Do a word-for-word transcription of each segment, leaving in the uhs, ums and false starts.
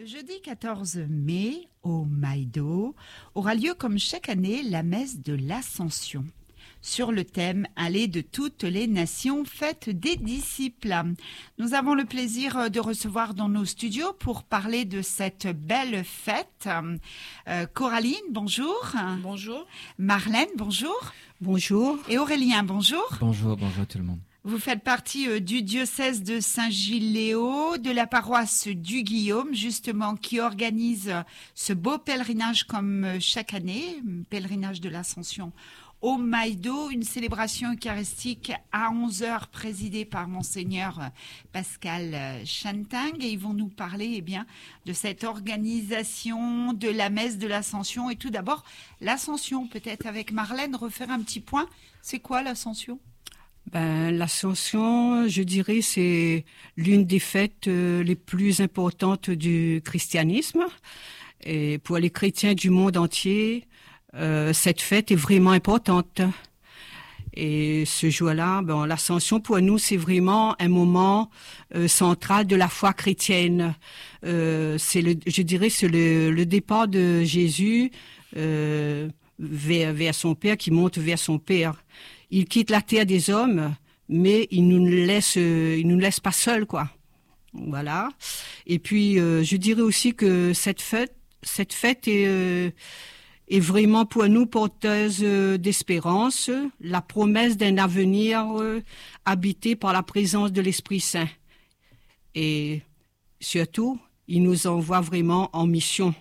Le jeudi quatorze mai, au Maïdo, aura lieu comme chaque année la messe de l'Ascension. Sur le thème « Aller de toutes les nations, fête des disciples ». Nous avons le plaisir de recevoir dans nos studios pour parler de cette belle fête. Euh, Coraline, bonjour. Bonjour. Marlène, bonjour. Bonjour. Et Aurélien, bonjour. Bonjour, bonjour tout le monde. Vous faites partie euh, du diocèse de Saint-Gilles-Léo, de la paroisse du Guillaume, justement, qui organise euh, ce beau pèlerinage comme euh, chaque année, pèlerinage de l'Ascension au Maïdo, une célébration eucharistique à onze heures présidée par Monseigneur euh, Pascal euh, Chanting. Et ils vont nous parler eh bien, de cette organisation de la messe de l'Ascension. Et tout d'abord, l'Ascension, peut-être avec Marlène, refaire un petit point. C'est quoi l'Ascension ? Ben, l'Ascension, je dirais, c'est l'une des fêtes euh, les plus importantes du christianisme. Et pour les chrétiens du monde entier, euh, cette fête est vraiment importante. Et ce jour-là, ben, l'Ascension, pour nous, c'est vraiment un moment euh, central de la foi chrétienne. Euh, c'est le, je dirais, c'est le, le départ de Jésus euh, vers, vers son Père, qui monte vers son Père. Il quitte la terre des hommes, mais il nous laisse, euh, il nous laisse pas seuls, quoi. Voilà. Et puis, euh, je dirais aussi que cette fête, cette fête est, euh, est vraiment pour nous porteuse euh, d'espérance, la promesse d'un avenir euh, habité par la présence de l'Esprit Saint. Et surtout, il nous envoie vraiment en mission.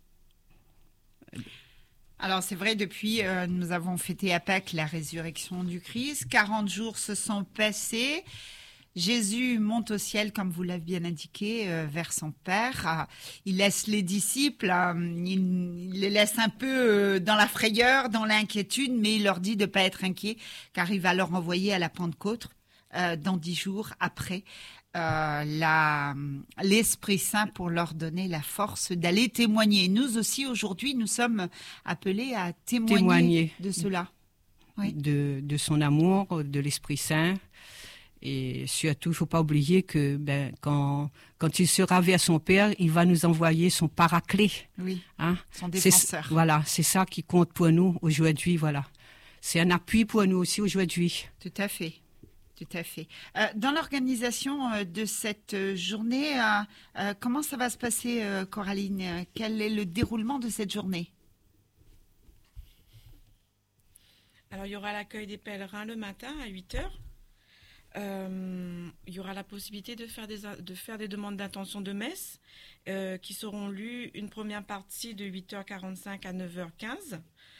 Alors c'est vrai, depuis, euh, nous avons fêté à Pâques la résurrection du Christ. quarante jours se sont passés. Jésus monte au ciel, comme vous l'avez bien indiqué, euh, vers son Père. Ah, il laisse les disciples, euh, il, il les laisse un peu euh, dans la frayeur, dans l'inquiétude, mais il leur dit de ne pas être inquiets, car il va leur envoyer à la Pentecôte euh, dans dix jours après. Euh, la, l'Esprit Saint pour leur donner la force d'aller témoigner. Nous aussi, aujourd'hui, nous sommes appelés à témoigner, témoigner de cela. Oui. De, de son amour, de l'Esprit Saint. Et surtout, il ne faut pas oublier que ben, quand, quand il sera vers son Père, il va nous envoyer son paraclet. Oui, hein? Son défenseur. C'est, voilà, c'est ça qui compte pour nous aujourd'hui. Voilà. C'est un appui pour nous aussi aujourd'hui. Tout à fait. Tout à fait. Euh, dans l'organisation euh, de cette euh, journée, euh, euh, comment ça va se passer, euh, Coraline ? Quel est le déroulement de cette journée ? Alors, il y aura l'accueil des pèlerins le matin à huit heures. Euh, il y aura la possibilité de faire des, de faire des demandes d'intention de messe euh, qui seront lues une première partie de huit heures quarante-cinq à neuf heures quinze.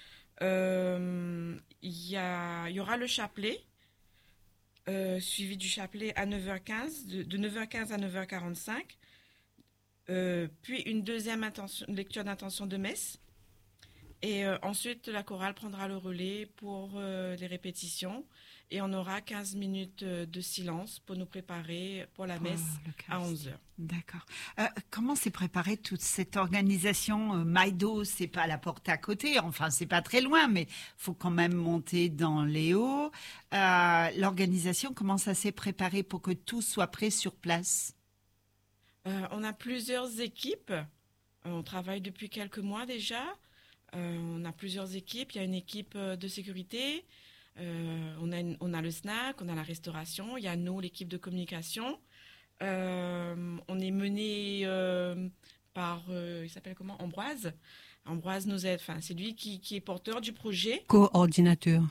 Euh, il y a, il y aura le chapelet. Euh, suivi du chapelet à neuf heures quinze, de, de neuf heures quinze à neuf heures quarante-cinq, euh, puis une deuxième intention, lecture d'intention de messe, et euh, ensuite la chorale prendra le relais pour euh, les répétitions, et on aura quinze minutes de silence pour nous préparer pour la messe oh, à onze heures. D'accord. Euh, comment s'est préparée toute cette organisation euh, Maïdo, c'est pas à la porte à côté, enfin c'est pas très loin, mais faut quand même monter dans les hauts. Euh, l'organisation, comment ça s'est préparé pour que tout soit prêt sur place ? euh, On a plusieurs équipes. Euh, on travaille depuis quelques mois déjà. Euh, on a plusieurs équipes. Il y a une équipe de sécurité. Euh, on a une, on a le snack, on a la restauration. Il y a nous, l'équipe de communication. Euh, on est mené euh, par, euh, il s'appelle comment, Ambroise. Ambroise nous aide, enfin, c'est lui qui, qui est porteur du projet. Coordinateur.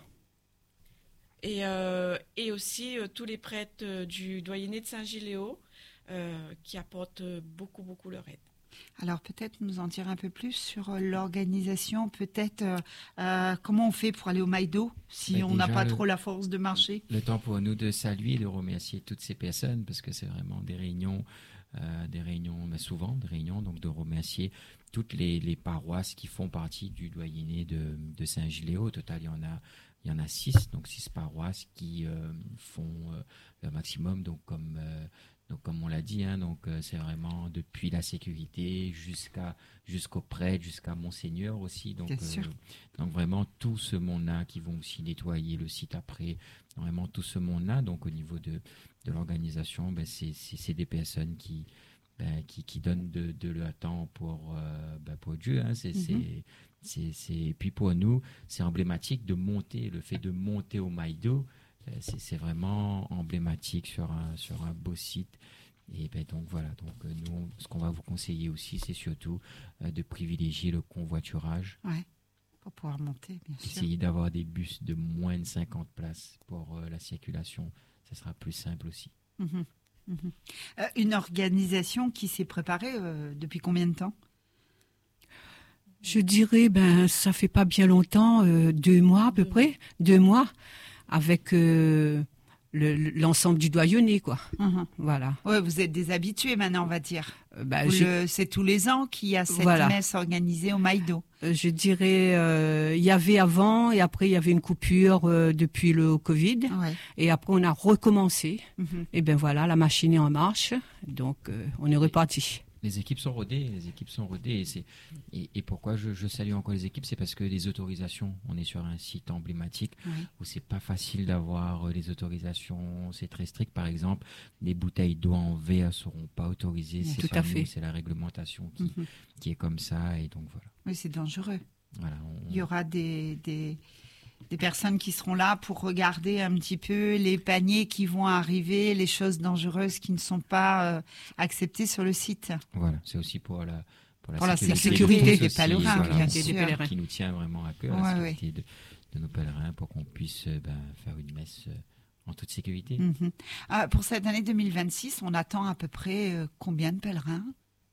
Et, euh, et aussi euh, tous les prêtres euh, du doyenné de Saint-Gilles-Léo euh, qui apportent euh, beaucoup, beaucoup leur aide. Alors peut-être nous en dire un peu plus sur euh, l'organisation, peut-être euh, euh, comment on fait pour aller au Maïdo si ben on n'a pas le, trop la force de marcher. Le temps pour nous de saluer, de remercier toutes ces personnes parce que c'est vraiment des réunions, euh, des réunions, mais souvent des réunions, donc de remercier toutes les, les paroisses qui font partie du doyenné de, de Saint-Gilles-Léo. Au total, il y en a, il y en a six, donc six paroisses qui euh, font euh, le maximum, donc comme euh, Donc, comme on l'a dit, hein, donc euh, c'est vraiment depuis la sécurité jusqu'à jusqu'au prêtre, jusqu'à Monseigneur aussi. Donc, euh, donc vraiment tout ce monde-là qui vont aussi nettoyer le site après. Vraiment tout ce monde-là. Donc au niveau de de l'organisation, ben c'est c'est, c'est des personnes qui ben, qui, qui donnent de, de leur temps pour, euh, ben, pour Dieu. Hein. C'est, Mhm. c'est, c'est, c'est... Et puis pour nous, c'est emblématique de monter, le fait de monter au Maïdo, euh, c'est, c'est vraiment emblématique sur un, sur un beau site. Et ben donc voilà, donc euh, nous, on- ce qu'on va vous conseiller aussi, c'est surtout euh, de privilégier le convoiturage. Ouais, pour pouvoir monter, bien sûr. Essayer d'avoir des bus de moins de cinquante places pour euh, la circulation. Ça sera plus simple aussi. Mhm. Mhm. Euh, une organisation qui s'est préparée euh, depuis combien de temps? Je dirais, ben, ça fait pas bien longtemps, euh, deux mois à peu Deux près, deux mois, avec euh, le- l'ensemble du doyenné, quoi. Mhm. Voilà. Ouais, vous êtes des habitués maintenant, on va dire. Euh, ben, Vous je, le- C'est tous les ans qu'il y a cette Voilà. messe organisée au Maïdo. euh, je dirais, euh, il y avait avant et après il y avait une coupure euh, depuis le Covid Ouais. et après on a recommencé. Mhm. Et ben voilà, la machine est en marche, donc euh, on est reparti. Les équipes sont rodées, les équipes sont rodées. Et, c'est, et, et pourquoi je, je salue encore les équipes, c'est parce que les autorisations, on est sur un site emblématique Ouais. où c'est pas facile d'avoir euh, les autorisations, c'est très strict. Par exemple, les bouteilles d'eau en verre seront pas autorisées. Oui, C'est tout pas à nous, fait. c'est la réglementation qui, Mhm. qui est comme ça. Et donc voilà. Oui, c'est dangereux. Voilà, on- Il y aura des, des, des personnes qui seront là pour regarder un petit peu les paniers qui vont arriver, les choses dangereuses qui ne sont pas euh, acceptées sur le site. Voilà, c'est aussi pour la, pour la Pour la sécurité, sécurité de des tous aussi, pèlerins, voilà, bien on- sûr. des pèlerins. qui nous tient vraiment à cœur, Ouais, la ouais. sécurité de, de nos pèlerins pour qu'on puisse euh, ben, faire une messe euh, en toute sécurité. Mhm. Ah, pour cette année deux mille vingt-six, on attend à peu près euh, combien de pèlerins?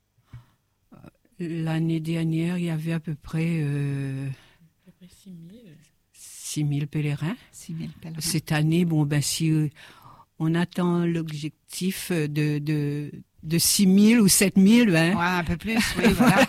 L'année dernière, il y avait à peu près euh, À peu près six mille. six mille pèlerins. six mille pèlerins. Cette année, bon, ben, si euh, on attend l'objectif de, de, de six mille ou sept mille, hein, Ouais, un peu plus, oui, voilà.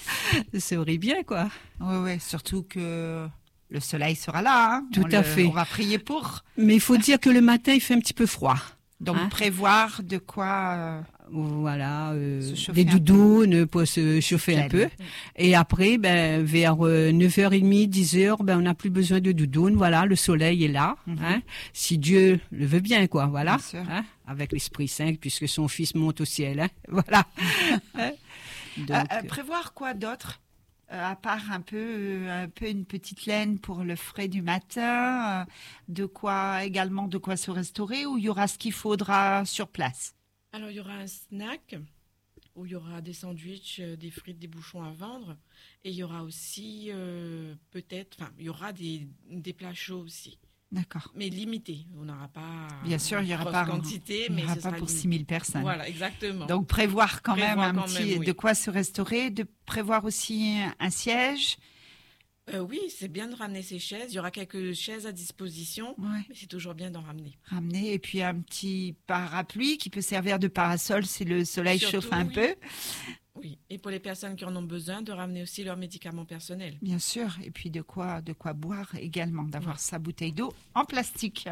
ça serait bien, quoi. Oui, oui, surtout que le soleil sera là. hein. Tout On à le- fait. On va prier pour. Mais il faut dire que le matin, il fait un petit peu froid. Donc, Hein? prévoir de quoi. euh, Voilà, euh, Se chauffer des un peu. doudounes pour se chauffer un peu. Gel. Et après, ben, vers euh, neuf heures trente, dix heures, ben, on n'a plus besoin de doudounes. Voilà, le soleil est là. Mhm. Hein, si Dieu le veut bien, quoi. Voilà. Bien sûr. Hein, avec l'Esprit Saint, puisque son Fils monte au ciel. Hein, voilà. Hein, donc, Euh, euh, prévoir quoi d'autre Euh, à part un peu, euh, un peu une petite laine pour le frais du matin, euh, de quoi également de quoi se restaurer, ou il y aura ce qu'il faudra sur place? Alors, il y aura un snack où il y aura des sandwichs, euh, des frites, des bouchons à vendre. Et il y aura aussi, euh, peut-être, enfin, il y aura des, des plats chauds aussi. D'accord. Mais limité. On n'aura pas Bien sûr, il y aura grosse pas, quantité, il y mais aura ce pas sera pour limité. six mille personnes. Voilà, exactement. Donc prévoir quand Prévoir même un quand petit, même, oui. de quoi se restaurer, de prévoir aussi un siège. Euh, oui, c'est bien de ramener ces chaises. Il y aura quelques chaises à disposition, Ouais. mais c'est toujours bien d'en ramener. Ramener et puis un petit parapluie qui peut servir de parasol si le soleil Surtout, chauffe un oui. peu. Oui, et pour les personnes qui en ont besoin, de ramener aussi leurs médicaments personnels. Bien sûr, et puis de quoi, de quoi boire également, d'avoir sa bouteille d'eau en plastique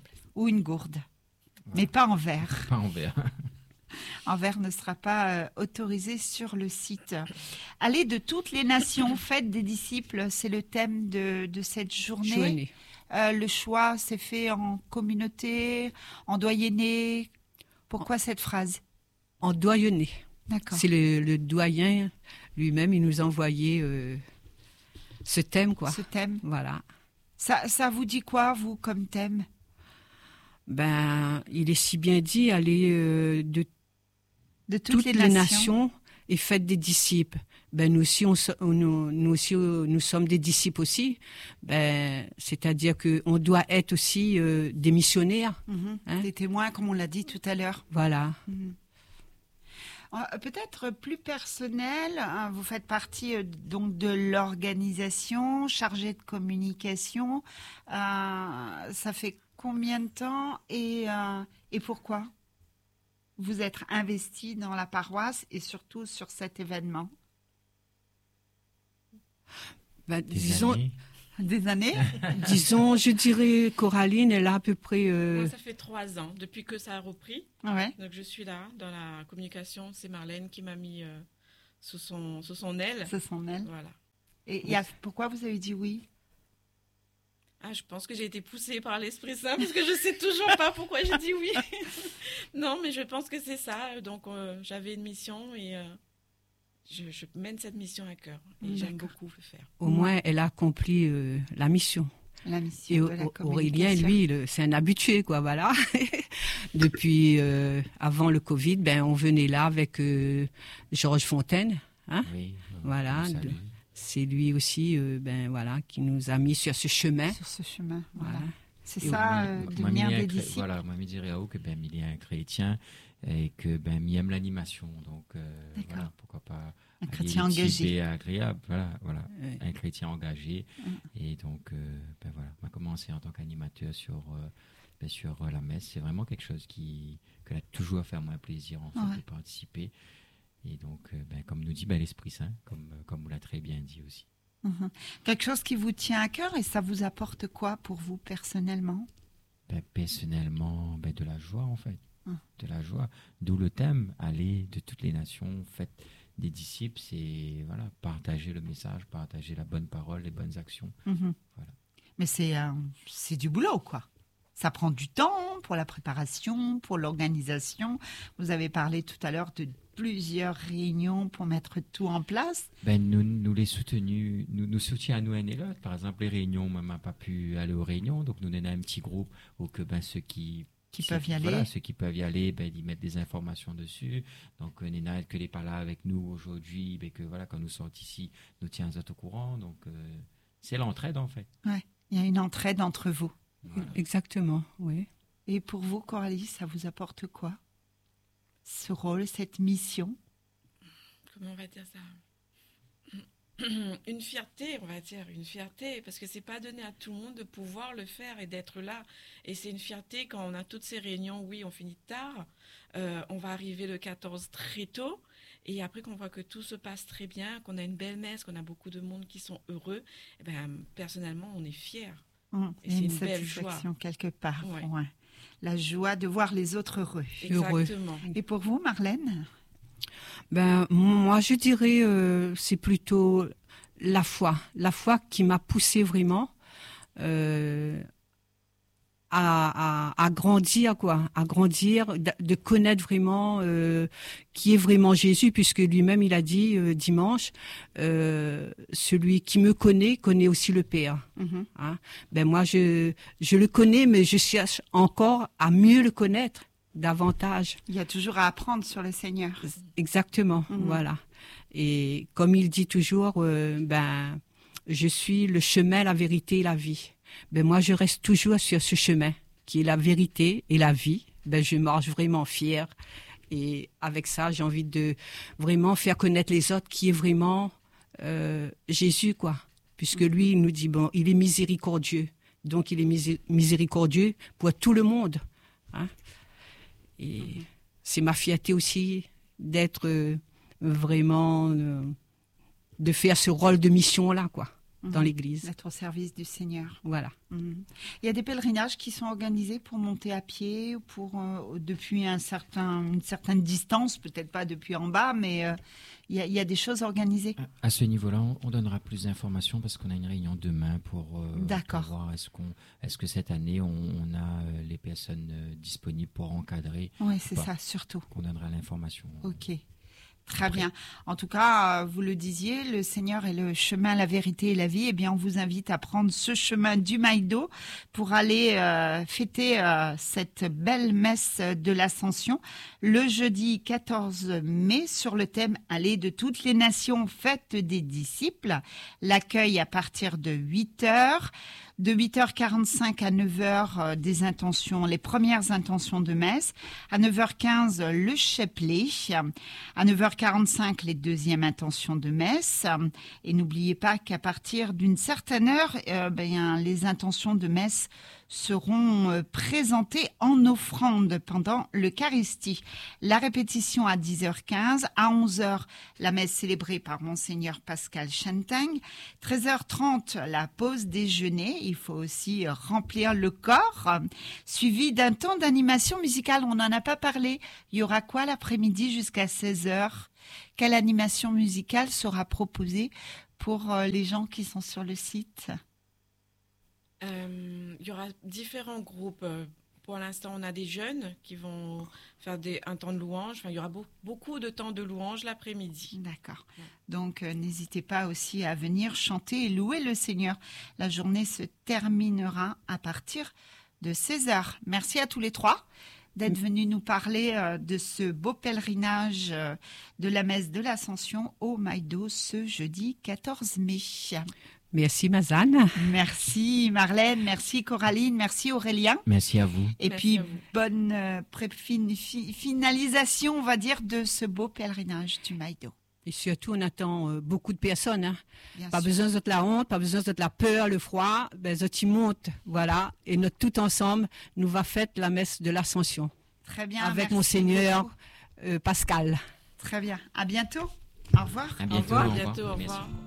ou une gourde, mais pas en verre. Pas en verre. En verre ne sera pas euh, autorisé sur le site. Allez de toutes les nations, faites des disciples, c'est le thème de, de cette journée. journée. Euh, le choix s'est fait en communauté, en doyenné. Pourquoi cette phrase? En doyenné. D'accord. C'est le, le doyen lui-même, il nous a envoyé euh, ce thème, quoi. Ce thème. Voilà. Ça, ça vous dit quoi, vous, comme thème? Ben, il est si bien dit, allez euh, de De toutes, toutes les, les, nations. nations et faites des disciples. Ben nous aussi, on, so- on- nous, nous aussi, euh, nous sommes des disciples aussi. Ben, c'est-à-dire que on doit être aussi euh, des missionnaires. Mhm. Hein? Des témoins, comme on l'a dit tout à l'heure. Voilà. Mhm. Euh, Peut-être plus personnel, hein, vous faites partie euh, donc de l'organisation chargée de communication. Euh, ça fait combien de temps et, euh, et pourquoi vous êtes investi dans la paroisse et surtout sur cet événement? Ben, Des disons, années. Des années? disons, je dirais, Coraline, elle a à peu près. euh, Moi, ça fait trois ans, depuis que ça a repris. Ouais. Donc, je suis là, dans la communication. C'est Marlène qui m'a mis euh, sous, son, sous son aile. Ce sont elles. Voilà. Et il y a, pourquoi vous avez dit oui? Ah, je pense que j'ai été poussée par l'Esprit Saint parce que je sais toujours pas pourquoi j'ai dit oui. Non, mais je pense que c'est ça. Donc, euh, j'avais une mission et euh, je, je mène cette mission à cœur. Et D'accord. j'aime beaucoup le faire. Au moins, elle a accompli euh, la mission. La mission Et de la Aurélien, communication. lui, le- c'est un habitué, quoi, voilà. Depuis euh, avant le Covid, ben, on venait là avec euh, Georges Fontaine. Hein? Oui, Voilà, on le salue. de- C'est lui aussi, euh, ben, voilà, qui nous a mis sur ce chemin. Sur ce chemin, voilà. Voilà. C'est Et ça, Moi- euh, moi, devenir m'y est des un cré- disciples. Voilà, moi, je dirais à eux que ben, il est un chrétien et que ben, il aime l'animation. Donc, euh, D'accord. voilà, pourquoi pas. Un allier chrétien l'utile engagé. et agréable, voilà, voilà. Ouais. Un chrétien engagé. Mm. Et donc, euh, ben voilà, on a commencé en tant qu'animateur sur, euh, ben, sur euh, la messe. C'est vraiment quelque chose qui, que a toujours fait moins plaisir en fait, Ouais. de participer. Et donc, euh, ben, comme nous dit ben, l'Esprit Saint, comme, euh, comme vous l'a très bien dit aussi. Mhm. Quelque chose qui vous tient à cœur et ça vous apporte quoi pour vous personnellement? Ben, personnellement, ben, de la joie en fait. Hum. De la joie. D'où le thème, aller de toutes les nations, faites des disciples, c'est voilà, partager le message, partager la bonne parole, les bonnes actions. Mhm. Voilà. Mais c'est euh, c'est du boulot, quoi. Ça prend du temps pour la préparation, pour l'organisation. Vous avez parlé tout à l'heure de plusieurs réunions pour mettre tout en place. Ben, nous, nous les soutenus, nous, nous soutiens à nous un et l'autre. Par exemple, les réunions, moi, m'a pas pu aller aux réunions, donc nous donnons un petit groupe où que ben, ceux qui Qui ceux peuvent y aller. Voilà, ceux qui peuvent y aller, ben, ils mettent des informations dessus. Donc, euh, Néna, elle que n'est pas là avec nous aujourd'hui, ben, que voilà, quand nous sortons ici, nous tiens au courant. Donc, euh, c'est l'entraide en fait. Il y a une entraide entre vous. Voilà. Exactement, oui. Et pour vous, Coralie, ça vous apporte quoi? Ce rôle, cette mission? Comment on va dire ça? Une fierté, on va dire, une fierté, parce que c'est pas donné à tout le monde de pouvoir le faire et d'être là. Et c'est une fierté quand on a toutes ces réunions, oui, on finit tard, euh, on va arriver le quatorze très tôt, et après qu'on voit que tout se passe très bien, qu'on a une belle messe, qu'on a beaucoup de monde qui sont heureux, eh ben, personnellement, on est fiers. Hum, Et Il y a c'est une une belle satisfaction quelque part. Ouais. Ouais. La joie de voir les autres heureux. Heureux. Exactement. Et pour vous, Marlène? Ben, moi, je dirais, euh, c'est plutôt la foi. La foi qui m'a poussée vraiment euh, à, à, à grandir, quoi. À grandir, de, de connaître vraiment euh, qui est vraiment Jésus, puisque lui-même, il a dit euh, dimanche, euh, celui qui me connaît, connaît aussi le Père. Mhm. Hein. Ben, moi, je, je le connais, mais je cherche encore à mieux le connaître davantage. Il y a toujours à apprendre sur le Seigneur. Exactement, Mhm. voilà. Et comme il dit toujours, euh, ben, je suis le chemin, la vérité et la vie. Ben moi, je reste toujours sur ce chemin qui est la vérité et la vie. Ben je marche vraiment fière. Et avec ça, j'ai envie de vraiment faire connaître les autres qui est vraiment euh, Jésus, quoi. Puisque lui, il nous dit, bon, il est miséricordieux. Donc, il est misé- miséricordieux pour tout le monde. Hein. Et c'est ma fierté aussi d'être euh, vraiment, euh, de faire ce rôle de mission-là, quoi, dans Mhm. l'Église. D'être au service du Seigneur. Voilà. Mhm. Il y a des pèlerinages qui sont organisés pour monter à pied, ou pour euh, depuis un certain, une certaine distance, peut-être pas depuis en bas, mais euh, il, y a, il y a des choses organisées. À ce niveau-là, on, on donnera plus d'informations parce qu'on a une réunion demain pour, euh, D'accord. pour voir est-ce qu'on, est-ce que cette année on, on a euh, les personnes euh, disponibles pour encadrer. Oui, c'est Bah. ça, surtout. On donnera l'information. Ok. Très bien. En tout cas, euh, vous le disiez, le Seigneur est le chemin, la vérité et la vie. Eh bien, on vous invite à prendre ce chemin du Maïdo pour aller euh, fêter euh, cette belle messe de l'Ascension le jeudi quatorze mai sur le thème « Allez de toutes les nations, faites des disciples ». L'accueil à partir de huit heures. De huit heures quarante-cinq à neuf heures, euh, des intentions, les premières intentions de messe. À neuf heures quinze, le chapelet. À neuf heures quarante-cinq, les deuxièmes intentions de messe. Et n'oubliez pas qu'à partir d'une certaine heure, euh, ben, les intentions de messe seront euh, présentées en offrande pendant l'Eucharistie. La répétition à dix heures quinze, à onze heures, la messe célébrée par Monseigneur Pascal Chenteng. treize heures trente, la pause déjeuner. Il faut aussi remplir le corps, suivi d'un temps d'animation musicale. On n'en a pas parlé. Il y aura quoi l'après-midi jusqu'à seize heures? Quelle animation musicale sera proposée pour euh, les gens qui sont sur le site? Euh, il y aura différents groupes. Pour l'instant, on a des jeunes qui vont faire des, un temps de louange. Enfin, il y aura beau, beaucoup de temps de louange l'après-midi. D'accord. Donc, euh, n'hésitez pas aussi à venir chanter et louer le Seigneur. La journée se terminera à partir de seize heures. Merci à tous les trois d'être venus nous parler euh, de ce beau pèlerinage euh, de la messe de l'Ascension au Maïdo ce jeudi quatorze mai. Merci Mazane. Merci Marlène, merci Coraline, merci Aurélien. Merci à vous. Et Merci puis, à vous. bonne euh, pré- fin- fi- finalisation, on va dire, de ce beau pèlerinage du Maïdo. Et surtout, on attend euh, beaucoup de personnes. Hein. Bien Pas sûr. besoin de la honte, pas besoin de la peur, le froid. Ben, ça y monte, voilà. Et notre tout ensemble, nous va faire la messe de l'Ascension Très bien. avec merci Monseigneur beaucoup. euh, Pascal. Très bien. À bientôt. Au revoir. À bientôt. revoir. au À bientôt, au Merci. revoir.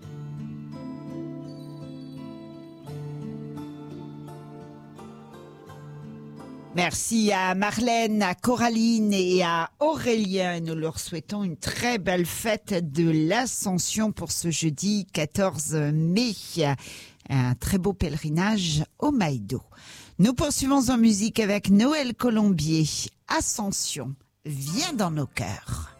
Merci à Marlène, à Coraline et à Aurélien. Nous leur souhaitons une très belle fête de l'Ascension pour ce jeudi quatorze mai. Un très beau pèlerinage au Maïdo. Nous poursuivons en musique avec Noël Colombier. Ascension, viens dans nos cœurs.